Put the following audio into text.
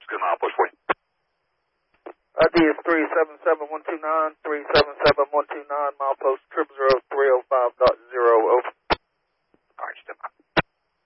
can accomplish for you? ID is 377129, 377129, milepost